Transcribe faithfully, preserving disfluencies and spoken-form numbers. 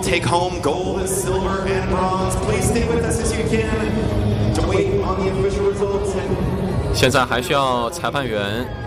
take home gold and silver and bronze. Please stay with us as you can to wait on the official results. 现在还需要裁判员